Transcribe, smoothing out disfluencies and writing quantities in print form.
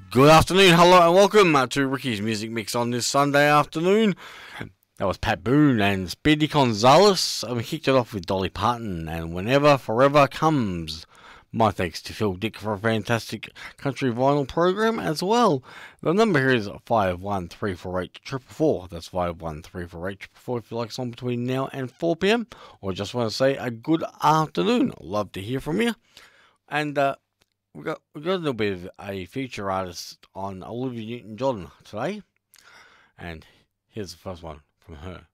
Good afternoon, hello, and welcome to Ricky's Music Mix on this Sunday afternoon. That was Pat Boone and Speedy Gonzalez, and we kicked it off with Dolly Parton and Whenever Forever Comes. My thanks to Phil Dick for a fantastic country vinyl program as well. The number here is 5134844. That's 5134844 if you like a song between now and 4 p.m. or just want to say a good afternoon. Love to hear from you. And we got a little bit of a feature artist on Olivia Newton-John today, and here's the first one from her.